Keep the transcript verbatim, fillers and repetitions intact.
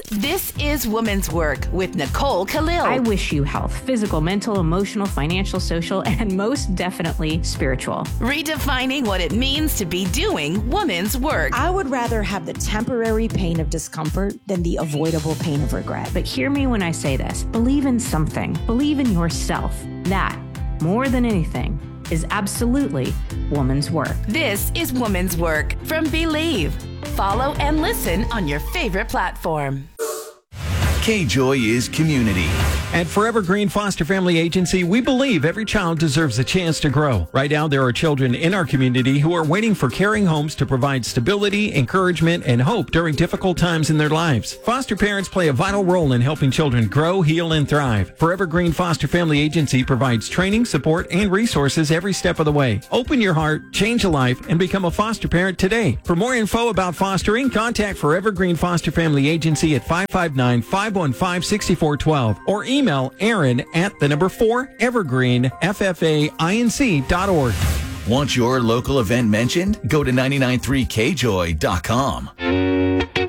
This is Woman's Work with Nicole Khalil. I wish you health, physical, mental, emotional, financial, social, and most definitely spiritual. Redefining what it means to be doing woman's work. I would rather have the temporary pain of discomfort than the avoidable pain of regret. But hear me when I say this. Believe in something. Believe in yourself. That, more than anything, is absolutely woman's work. This is Woman's Work from Believe. Follow and listen on your favorite platform. K-Joy is community. At Forever Green Foster Family Agency, we believe every child deserves a chance to grow. Right now, there are children in our community who are waiting for caring homes to provide stability, encouragement, and hope during difficult times in their lives. Foster parents play a vital role in helping children grow, heal, and thrive. Forever Green Foster Family Agency provides training, support, and resources every step of the way. Open your heart, change a life, and become a foster parent today. For more info about fostering, contact Forever Green Foster Family Agency at five five nine, five one five, six four one two or email Aaron at the number four evergreen f f a inc dot org. Want your local event mentioned? Go to nine nine three k joy dot com.